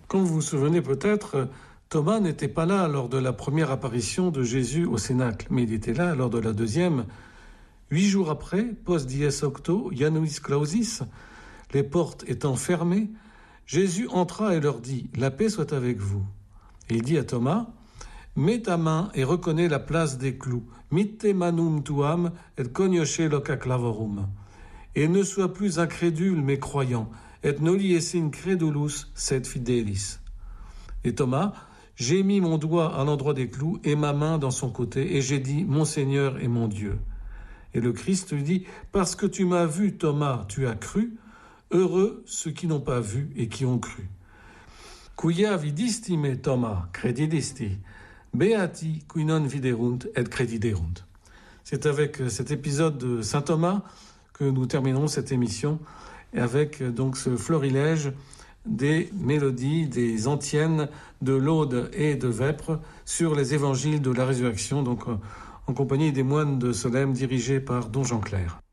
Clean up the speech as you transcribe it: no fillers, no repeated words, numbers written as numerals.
Comme vous vous souvenez peut-être, Thomas n'était pas là lors de la première apparition de Jésus au Cénacle, mais il était là lors de la deuxième. 8 jours après, post dies octo, Januis clausis, les portes étant fermées, Jésus entra et leur dit « La paix soit avec vous ». Et il dit à Thomas « Mets ta main et reconnais la place des clous. Mitte manum tuam et cognosce loca clavorum. Et ne sois plus incrédule mais croyant. Et noli essin credulus sed fidelis. » Et Thomas « J'ai mis mon doigt à l'endroit des clous et ma main dans son côté, et j'ai dit « Mon Seigneur et mon Dieu ». Et le Christ lui dit « Parce que tu m'as vu, Thomas, tu as cru. Heureux ceux qui n'ont pas vu et qui ont cru. » Quia vidisti me, Thomas, credidisti. Beati qui non viderunt et crediderunt. C'est avec cet épisode de saint Thomas que nous terminons cette émission, et avec donc ce florilège des mélodies, des antiennes de Laude et de Vêpres sur les évangiles de la résurrection, donc en compagnie des moines de Solesmes dirigés par Don Jean Clair.